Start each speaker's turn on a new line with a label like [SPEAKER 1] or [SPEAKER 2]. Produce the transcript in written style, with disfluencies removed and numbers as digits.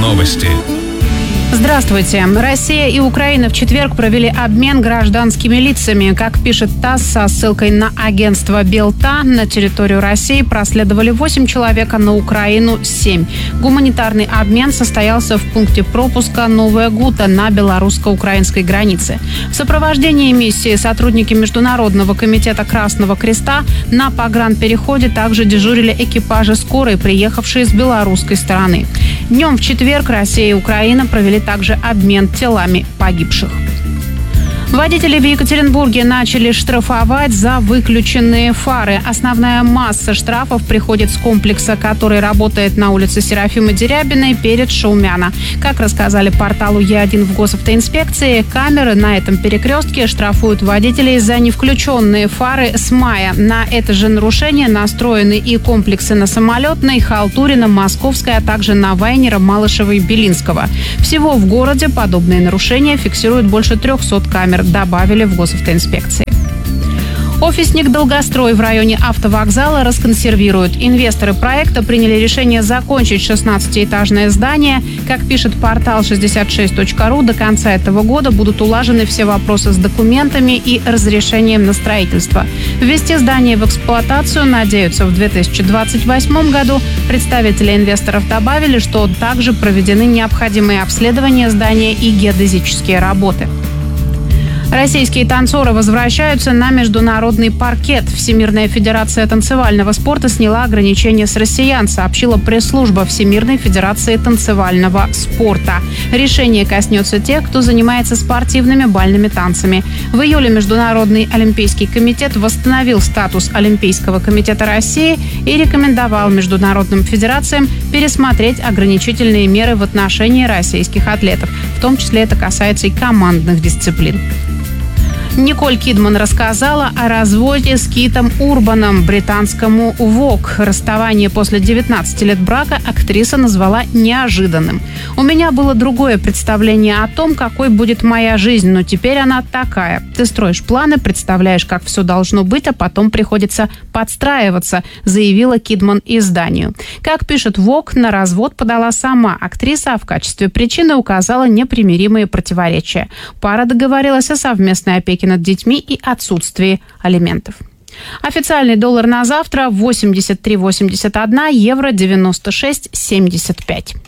[SPEAKER 1] Новости.
[SPEAKER 2] Здравствуйте. Россия и Украина в четверг провели обмен гражданскими лицами. Как пишет ТАСС со ссылкой на агентство Белта, на территорию России проследовали 8 человек, а на Украину 7. Гуманитарный обмен состоялся в пункте пропуска Новая Гута на белорусско-украинской границе. В сопровождении миссии сотрудники Международного комитета Красного Креста на погранпереходе также дежурили экипажи скорой, приехавшие с белорусской стороны. Днем в четверг Россия и Украина провели также обмен телами погибших. Водители в Екатеринбурге начали штрафовать за выключенные фары. Основная масса штрафов приходит с комплекса, который работает на улице Серафимы Дерябиной перед Шаумяна. Как рассказали порталу Е1 в госавтоинспекции, камеры на этом перекрестке штрафуют водителей за невключенные фары с мая. На это же нарушение настроены и комплексы на Самолетной, Халтурина, Московской, а также на Вайнера, Малышева и Белинского. Всего в городе подобные нарушения фиксируют больше 300 камер, добавили в госавтоинспекции. Офисник «Долгострой» в районе автовокзала расконсервируют. Инвесторы проекта приняли решение закончить 16-этажное здание. Как пишет портал 66.ru, до конца этого года будут улажены все вопросы с документами и разрешением на строительство. Ввести здание в эксплуатацию надеются в 2028 году. Представители инвесторов добавили, что также проведены необходимые обследования здания и геодезические работы. Российские танцоры возвращаются на международный паркет. Всемирная федерация танцевального спорта сняла ограничения с россиян, сообщила пресс-служба Всемирной федерации танцевального спорта. Решение коснется тех, кто занимается спортивными бальными танцами. В июле Международный олимпийский комитет восстановил статус Олимпийского комитета России и рекомендовал международным федерациям пересмотреть ограничительные меры в отношении российских атлетов. В том числе это касается и командных дисциплин. Николь Кидман рассказала о разводе с Китом Урбаном, британскому Vogue. Расставание после 19 лет брака актриса назвала неожиданным. «У меня было другое представление о том, какой будет моя жизнь, но теперь она такая. Ты строишь планы, представляешь, как все должно быть, а потом приходится подстраиваться», заявила Кидман изданию. Как пишет Vogue, на развод подала сама актриса, а в качестве причины указала непримиримые противоречия. Пара договорилась о совместной опеке над детьми и отсутствии алиментов. Официальный доллар на завтра 83,81, евро 96,75.